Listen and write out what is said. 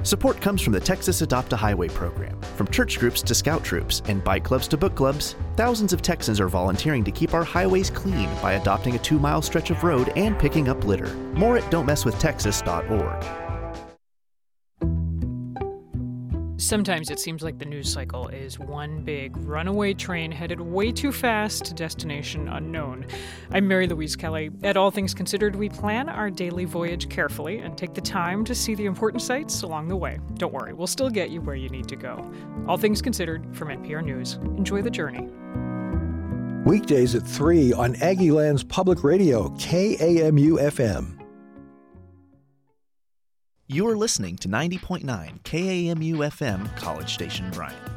Support comes from the Texas Adopt a Highway program. From church groups to scout troops and bike clubs to book clubs, thousands of Texans are volunteering to keep our highways clean by adopting a 2-mile stretch of road and picking up litter. More at don'tmesswithtexas.org. Sometimes it seems like the news cycle is one big runaway train headed way too fast to destination unknown. I'm Mary Louise Kelly. At All Things Considered, we plan our daily voyage carefully and take the time to see the important sights along the way. Don't worry, we'll still get you where you need to go. All Things Considered from NPR News. Enjoy the journey. Weekdays at 3 on Aggieland's Public Radio, KAMU-FM. You're listening to 90.9 KAMU-FM College Station Bryan.